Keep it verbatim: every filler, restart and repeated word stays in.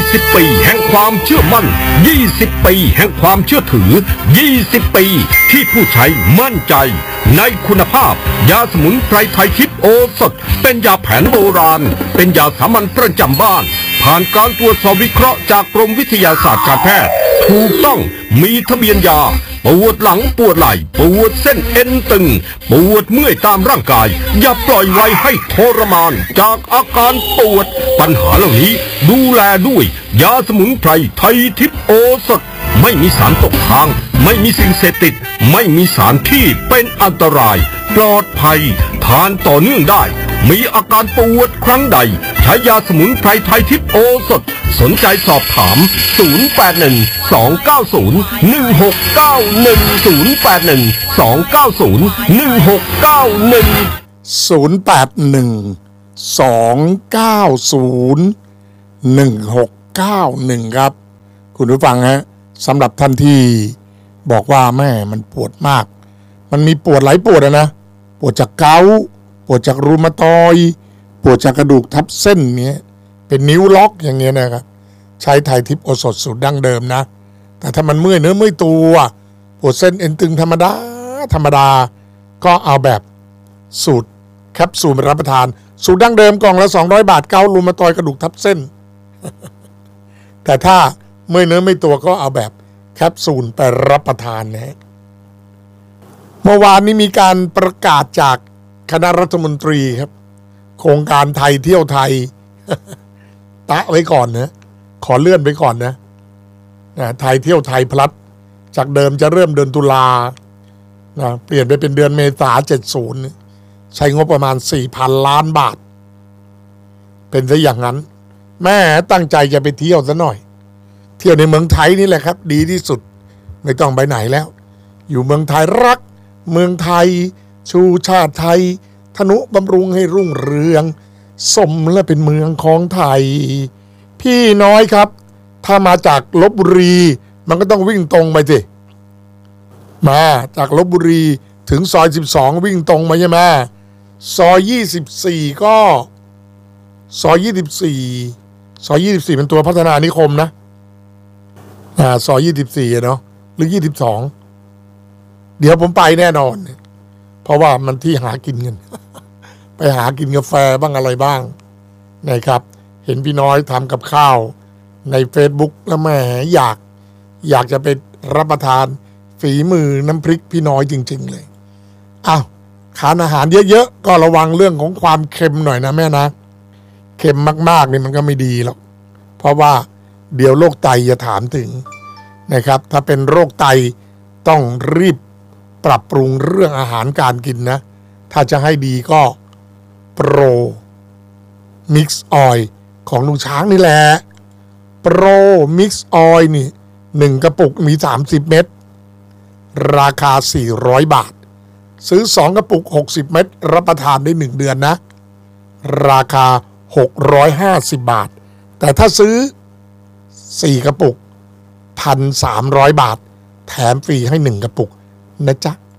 สิบ ปีแห่งความเชื่อมั่นยี่สิบ ปีแห่งความเชื่อถือยี่สิบ ปีที่ผู้ใช้มั่นใจในคุณภาพยาสมุนไพรไทยทิพย์โอสถเป็นยาแผนโบราณเป็นยาสามัญประจำบ้านผ่านการตรวจสอบวิเคราะห์จากกรมวิทยาศาสตร์การแพทย์ถูกต้องมีทะเบียนยาปวดหลังปวดไหล่ปวดเส้นเอ็นตึงปวดเมื่อยตามร่างกายอย่าปล่อยไว้ให้ทรมานจากอาการปวดปัญหาเหล่านี้ดูแลด้วยยาสมุนไพรไทยทิพย์โอสถไม่มีสารตกค้างไม่มีสิ่งเสพติดไม่มีสารที่เป็นอันตรายปลอดภัยทานต่อเนื่องได้มีอาการปวดครั้งใดใช้ยาสมุนไพรไทยทิพย์โอสถสนใจสอบถามศูนย์ แปด หนึ่ง สอง เก้า ศูนย์ หนึ่ง หก เก้า หนึ่ง ศูนย์ แปด หนึ่ง สอง เก้า ศูนย์ หนึ่ง หก เก้า หนึ่งศูนย์ แปด หนึ่ง สอง เก้า ศูนย์ หนึ่ง หก เก้า หนึ่งครับคุณผู้ฟังฮะสำหรับท่านที่บอกว่าแม่มันปวดมากมันมีปวดหลายปวดนะปวดจากเกาต์ปวดจากรูมาตอยด์ปวดจากกระดูกทับเส้นเนี้ยเป็นนิ้วล็อกอย่างเงี้ยนะครับใช้ไทยทิพย์โอสถสูตรดั้งเดิมนะแต่ถ้ามันเมื่อยเนื้อเมื่อยตัวปวดเส้นเอ็นตึงธรรมดาธรรมดาก็เอาแบบสูตรแคปซูลรับประทานสูตรดั้งเดิมกล่องละสองร้อยบาทเกาต์รูมาตอยด์กระดูกทับเส้น แต่ถ้าเมื่อยเนื้อเมื่อยตัวก็เอาแบบแคปซูลไปรับประทานนะเมื่อวานนี้มีการประกาศจากคณะรัฐมนตรีครับโครงการไทยเที่ยวไทย ตะไว้ก่อนนะขอเลื่อนไปก่อนนะนะไทยเที่ยวไทยพลัดจากเดิมจะเริ่มเดือนตุลานะเปลี่ยนไปเป็นเดือนเมษาเจ็ดสิบใช้งบประมาณ สี่พัน ล้านบาทเป็นซะอย่างนั้นแม่ตั้งใจจะไปเที่ยวซะหน่อยเที่ยวในเมืองไทยนี่แหละครับดีที่สุดไม่ต้องไปไหนแล้วอยู่เมืองไทยรักเมืองไทยชูชาติไทยทนุบำรุงให้รุ่งเรืองสมและเป็นเมืองของไทยพี่น้อยครับถ้ามาจากลพบุรีมันก็ต้องวิ่งตรงไปสิมาจากลพบุรีถึงซอยสิบสองวิ่งตรงมาใช่ไหมซอยยี่สิบสี่ก็ซอยยี่สิบสี่ซอยยี่สิบสี่เป็นตัวพัฒนานิคมนะอ่าซอยยี่สิบสี่เนาะหรือยี่สิบสองเดี๋ยวผมไปแน่นอนเพราะว่ามันที่หากินกัน ไปหากินกาแฟบ้างอะไรบ้างนะครับเห็นพี่น้อยทำกับข้าวใน Facebook แล้วแหมอยากอยากจะไปรับประทานฝีมือน้ำพริกพี่น้อยจริงๆเลยอ้าวทานอาหารเยอะๆก็ระวังเรื่องของความเค็มหน่อยนะแม่นะเค็มมากๆนี่มันก็ไม่ดีหรอกเพราะว่าเดี๋ยวโรคไตจะถามถึงนะครับถ้าเป็นโรคไตต้องรีบปรับปรุงเรื่องอาหารการกินนะถ้าจะให้ดีก็โปรมิกซ์ออยล์ของลุงช้างนี่แหละโปรมิกซ์ออยล์นี่หนึ่งกระปุกมีสามสิบเม็ดราคาสี่ร้อยบาทซื้อสองกระปุกหกสิบเม็ดรับประทานได้หนึ่งเดือนนะราคาหกร้อยห้าสิบบาทแต่ถ้าซื้อสี่กระปุก หนึ่งพันสามร้อยบาทแถมฟรีให้หนึ่งกระปุกนะจ๊ะ